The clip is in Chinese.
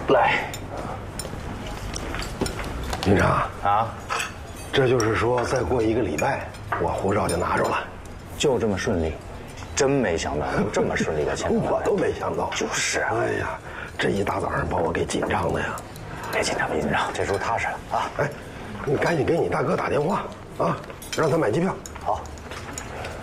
来， 警察啊， 这就是说，再过1个礼拜，我护照就拿着了， 就这么顺利，真没想到能这么顺利的签。 我都没想到。 就是， 哎呀，这一大早上把我给紧张的呀！ 别紧张，别紧张，这时候踏实了啊！ 哎，你赶紧给你大哥打电话啊，让他买机票。